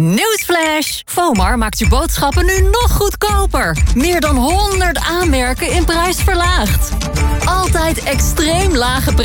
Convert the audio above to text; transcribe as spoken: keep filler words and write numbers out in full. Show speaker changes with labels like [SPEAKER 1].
[SPEAKER 1] Nieuwsflash! FOMAR maakt uw boodschappen nu nog goedkoper. Meer dan honderd aanmerken in prijs verlaagd. Altijd extreem lage prijzen.